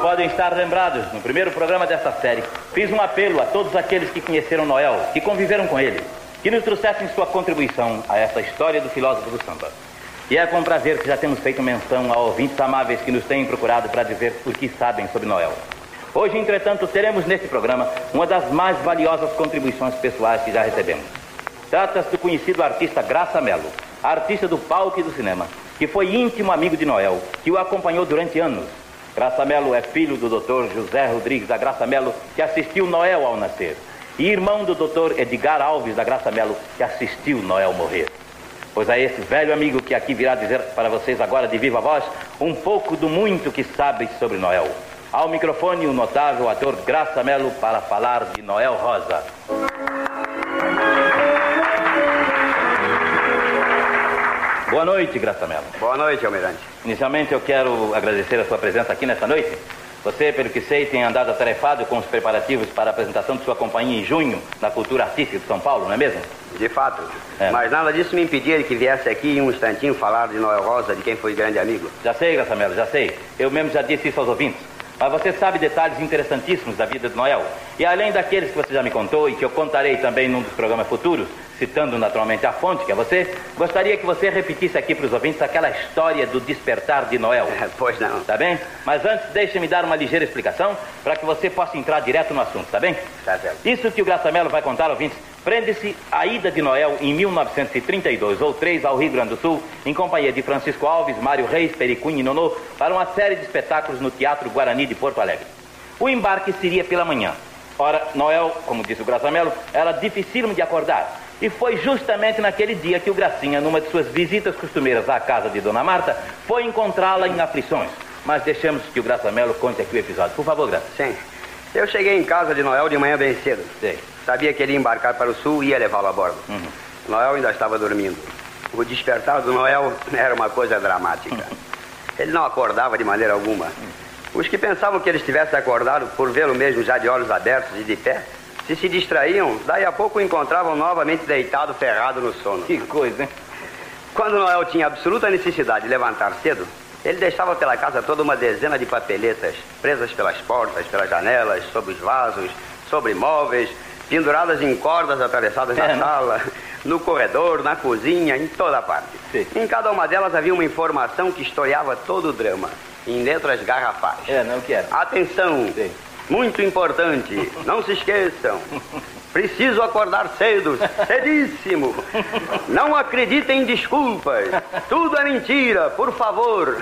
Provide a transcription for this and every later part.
podem estar lembrados, no primeiro programa desta série, fiz um apelo a todos aqueles que conheceram Noel, que conviveram com ele, que nos trouxessem sua contribuição a esta história do filósofo do samba. E é com prazer que já temos feito menção a ouvintes amáveis que nos têm procurado para dizer o que sabem sobre Noel. Hoje, entretanto, teremos neste programa uma das mais valiosas contribuições pessoais que já recebemos. Trata-se do conhecido artista Graça Mello, artista do palco e do cinema, que foi íntimo amigo de Noel, que o acompanhou durante anos. Graça Mello é filho do Dr. José Rodrigues da Graça Mello, que assistiu Noel ao nascer, e irmão do Dr. Edgar Alves da Graça Mello, que assistiu Noel morrer. Pois é esse velho amigo que aqui virá dizer para vocês agora de viva voz um pouco do muito que sabe sobre Noel. Ao microfone o notável ator Graça Mello para falar de Noel Rosa. Boa noite, Graça Mello. Boa noite, Almirante. Inicialmente eu quero agradecer a sua presença aqui nesta noite. Você, pelo que sei, tem andado atarefado com os preparativos para a apresentação de sua companhia em junho na Cultura Artística de São Paulo, não é mesmo? De fato. Mas nada disso me impedia de que viesse aqui em um instantinho falar de Noel Rosa, de quem foi grande amigo. Já sei, Graça Mello, já sei. Eu mesmo já disse isso aos ouvintes. Mas você sabe detalhes interessantíssimos da vida de Noel. E além daqueles que você já me contou e que eu contarei também num dos programas futuros, citando naturalmente a fonte, que é você, gostaria que você repetisse aqui para os ouvintes aquela história do despertar de Noel. Pois não. Tá bem? Mas antes, deixe-me dar uma ligeira explicação para que você possa entrar direto no assunto, tá bem? Tá certo. Isso que o Graça Mello vai contar, ouvintes, prende-se à ida de Noel em 1932 ou 3 ao Rio Grande do Sul, em companhia de Francisco Alves, Mário Reis, Pericunha e Nonô, para uma série de espetáculos no Teatro Guarani de Porto Alegre. O embarque seria pela manhã. Ora, Noel, como disse o Graça Mello, era dificílimo de acordar. E foi justamente naquele dia que o Gracinha, numa de suas visitas costumeiras à casa de Dona Marta, foi encontrá-la em aflições. Mas deixamos que o Graça Mello conte aqui o episódio. Por favor, Graça. Sim. Eu cheguei em casa de Noel de manhã bem cedo. Sim. Sabia que ele ia embarcar para o sul e ia levá-lo a bordo. Noel ainda estava dormindo. O despertar do Noel era uma coisa dramática. Ele não acordava de maneira alguma. Os que pensavam que ele estivesse acordado por vê-lo mesmo já de olhos abertos e de pé, se distraíam, daí a pouco o encontravam novamente deitado, ferrado no sono. Que coisa, hein? Quando Noel tinha absoluta necessidade de levantar cedo, ele deixava pela casa toda uma dezena de papeletas, presas pelas portas, pelas janelas, sobre os vasos, sobre móveis, penduradas em cordas atravessadas na sala, no corredor, na cozinha, em toda parte. Sim. Em cada uma delas havia uma informação que historiava todo o drama, em letras garrafais. Não quero. Atenção! Sim. Muito importante, não se esqueçam. Preciso acordar cedo, cedíssimo. Não acreditem em desculpas. Tudo é mentira, por favor.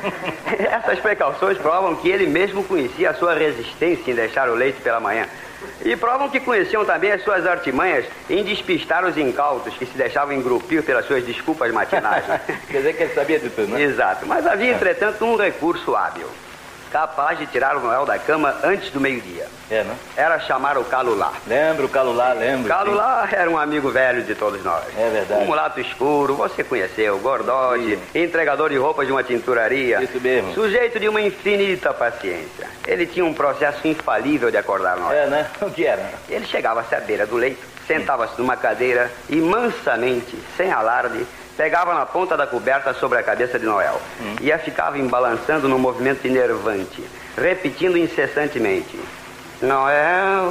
Essas precauções provam que ele mesmo conhecia a sua resistência em deixar o leite pela manhã. E provam que conheciam também as suas artimanhas em despistar os incautos que se deixavam engrupir pelas suas desculpas matinais. Quer dizer que ele sabia de tudo, né? Exato, mas havia, entretanto, um recurso hábil, capaz de tirar o Noel da cama antes do meio-dia. Né? Era chamar o Calulá. Lembro, o Calulá, lembro. Calulá era um amigo velho de todos nós. É verdade. Um mulato escuro, você conheceu, gordote, entregador de roupas de uma tinturaria. Isso mesmo. Sujeito de uma infinita paciência. Ele tinha um processo infalível de acordar Noel. Né? O que era? Ele chegava-se à beira do leito, sentava-se numa cadeira e mansamente, sem alarde, pegava na ponta da coberta sobre a cabeça de Noel e a ficava embalançando num movimento enervante, repetindo incessantemente: Noel,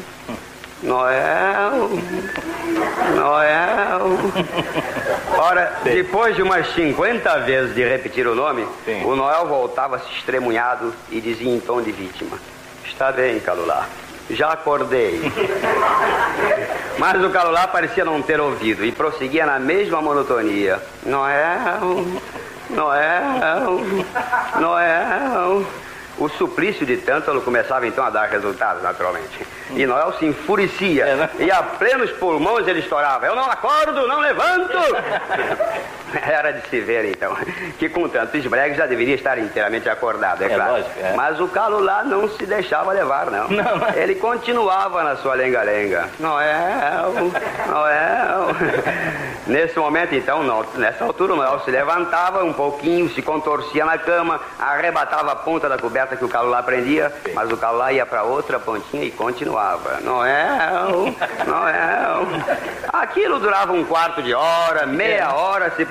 Noel, Noel. Ora, depois de umas 50 vezes de repetir o nome, o Noel voltava-se estremunhado e dizia em tom de vítima: Está bem, Calulá, já acordei. Mas o Calulá parecia não ter ouvido e prosseguia na mesma monotonia: Noel, Noel, Noel. O suplício de Tântalo começava então a dar resultados, naturalmente. E Noel se enfurecia e a plenos pulmões ele estourava: Eu não acordo, não levanto! Era de se ver, então, que com tanto esbregue já deveria estar inteiramente acordado, é claro. Lógico, Mas o Calulá não se deixava levar, não. Ele continuava na sua lenga-lenga: Noel, Noel. Nesse momento, então, nessa altura, o Noel se levantava um pouquinho, se contorcia na cama, arrebatava a ponta da coberta que o Calulá prendia, mas o Calulá ia para outra pontinha e continuava: Noel, Noel. Aquilo durava um quarto de hora, meia hora, se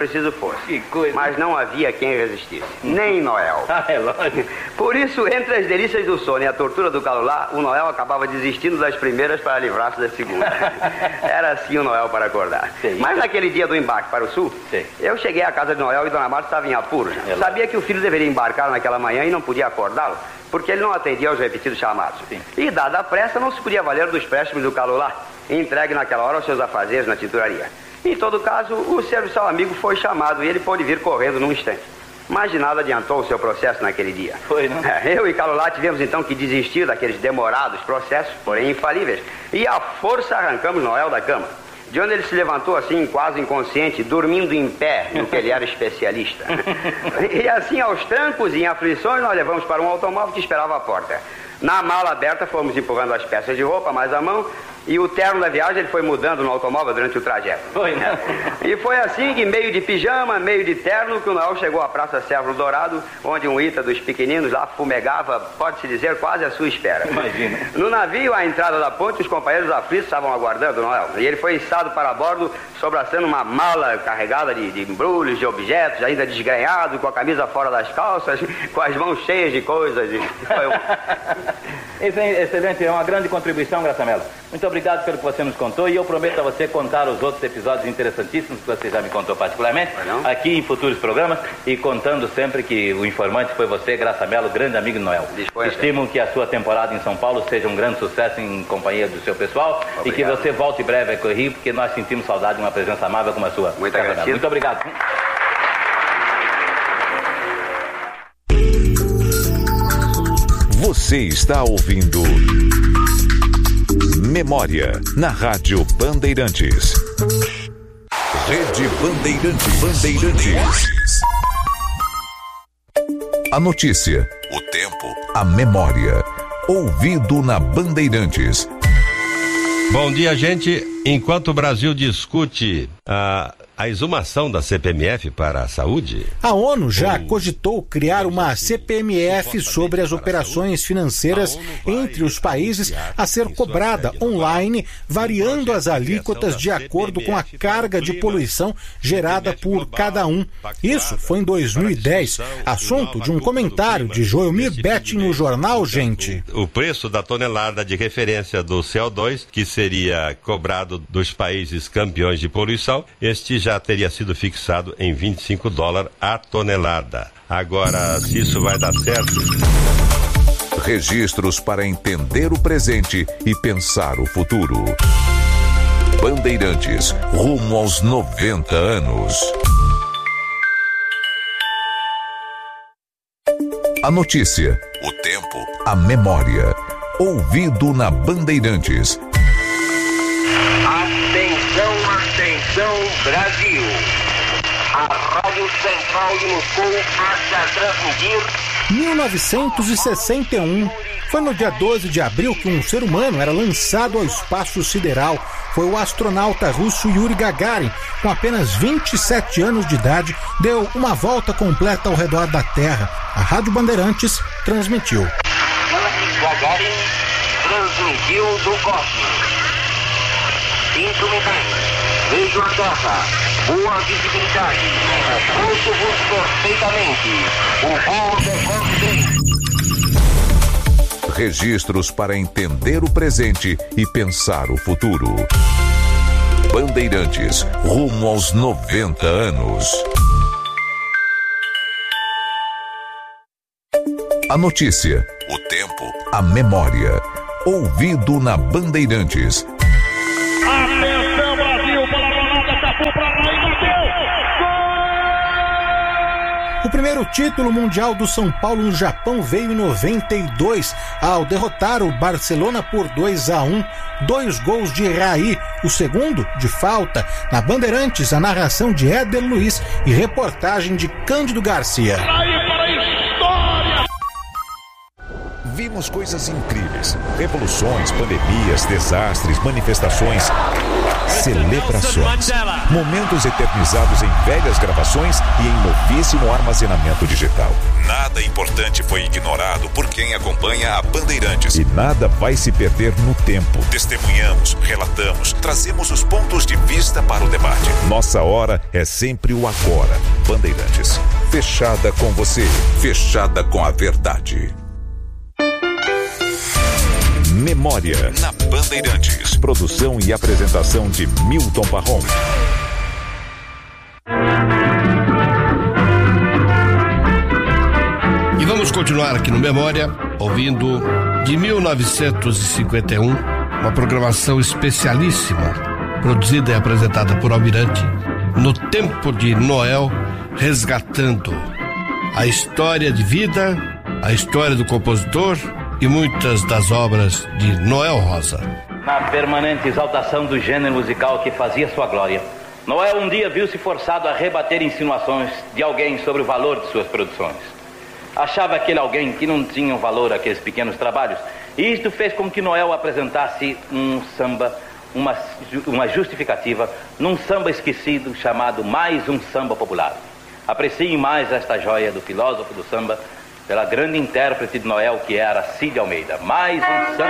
preciso fosse. Que coisa. Mas não havia quem resistisse, nem Noel. É lógico. Por isso, entre as delícias do sono e a tortura do Calulá, o Noel acabava desistindo das primeiras para livrar-se da segunda. Era assim o Noel para acordar. Sim. Mas naquele dia do embarque para o sul, sim, eu cheguei à casa de Noel e Dona Marta estava em apuros. Sabia que o filho deveria embarcar naquela manhã e não podia acordá-lo, porque ele não atendia aos repetidos chamados. Sim. E, dada a pressa, não se podia valer dos préstimos do Calulá, entregue naquela hora aos seus afazeres na tinturaria. Em todo caso, o serviçal amigo foi chamado e ele pôde vir correndo num instante. Mas de nada adiantou o seu processo naquele dia. Foi, não? Eu e Calulá tivemos então que desistir daqueles demorados processos, porém infalíveis, e à força arrancamos Noel da cama, de onde ele se levantou assim, quase inconsciente, dormindo em pé, no que ele era especialista. E assim, aos trancos e em aflições, nós levamos para um automóvel que esperava à porta. Na mala aberta, fomos empurrando as peças de roupa mais à mão, e o terno da viagem ele foi mudando no automóvel durante o trajeto. Foi, né? E foi assim que, meio de pijama, meio de terno, que o Noel chegou à Praça Cérvulo Dourado, onde um Ita dos pequeninos lá fumegava, pode-se dizer, quase à sua espera. Imagina. No navio, à entrada da ponte, os companheiros aflitos estavam aguardando o Noel. E ele foi içado para bordo, sobraçando uma mala carregada de embrulhos, de objetos, ainda desgrenhado, com a camisa fora das calças, com as mãos cheias de coisas. Excelente, é uma grande contribuição, Graça Mello. Muito obrigado pelo que você nos contou e eu prometo a você contar os outros episódios interessantíssimos que você já me contou particularmente aqui em futuros programas e contando sempre que o informante foi você, Graça Mello, grande amigo do Noel. Estimo que a sua temporada em São Paulo seja um grande sucesso em companhia do seu pessoal. Obrigado. E que você volte breve a Rio, porque nós sentimos saudade de uma presença amável como a sua. Muito agradecido. Muito obrigado. Você está ouvindo Memória na Rádio Bandeirantes. Rede Bandeirantes. A notícia, o tempo, a memória. Ouvido na Bandeirantes. Bom dia, gente. Enquanto o Brasil discute a exumação da CPMF para a saúde, a ONU já cogitou criar uma CPMF sobre as operações financeiras entre os países a ser cobrada online, variando as alíquotas de acordo com a carga de poluição gerada por cada um. Isso foi em 2010, assunto de um comentário de Joelmir Betting no jornal Gente. O preço da tonelada de referência do CO2, que seria cobrado dos países campeões de poluição, este já teria sido fixado em $25 a tonelada. Agora, se isso vai dar certo... Registros para entender o presente e pensar o futuro. Bandeirantes, rumo aos 90 anos. A notícia, o tempo, a memória. Ouvido na Bandeirantes. Atenção, Brasil. A Rádio Central de Moscou passa a transmitir... 1961 foi no dia 12 de abril que um ser humano era lançado ao espaço sideral. Foi o astronauta russo Yuri Gagarin, com apenas 27 anos de idade, deu uma volta completa ao redor da Terra. A Rádio Bandeirantes transmitiu. Yuri Gagarin transmitiu do cosmos. Instrumentais. Vejo a Terra. Boa visibilidade. Ouço-vos perfeitamente. O voo decorre bem. Registros para entender o presente e pensar o futuro. Bandeirantes, rumo aos 90 anos. A notícia, o tempo, a memória. Ouvido na Bandeirantes. Atenção, Brasil, para a granada, Capu para lá e bateu! O primeiro título mundial do São Paulo no Japão veio em 92, ao derrotar o Barcelona por 2-1, 2 gols de Raí, o segundo de falta. Na Bandeirantes, a narração de Éder Luiz e reportagem de Cândido Garcia. Vimos coisas incríveis, revoluções, pandemias, desastres, manifestações, celebrações, momentos eternizados em velhas gravações e em novíssimo armazenamento digital. Nada Nada importante foi ignorado por quem acompanha a Bandeirantes. E nada vai se perder no tempo. Testemunhamos, relatamos, trazemos os pontos de vista para o debate. Nossa hora é sempre o agora. Bandeirantes, fechada com você, fechada com a verdade. Memória na Bandeirantes. Produção e apresentação de Milton Parron. E vamos continuar aqui no Memória, ouvindo de 1951, uma programação especialíssima, produzida e apresentada por Almirante, no tempo de Noel, resgatando a história de vida, a história do compositor e muitas das obras de Noel Rosa. Na permanente exaltação do gênero musical que fazia sua glória, Noel um dia viu-se forçado a rebater insinuações de alguém sobre o valor de suas produções. Achava aquele alguém que não tinha valor aqueles pequenos trabalhos, e isto fez com que Noel apresentasse um samba, uma justificativa, num samba esquecido chamado Mais um Samba Popular. Apreciem mais esta joia do filósofo do samba, pela grande intérprete de Noel, que era Cide Almeida. Mais um samba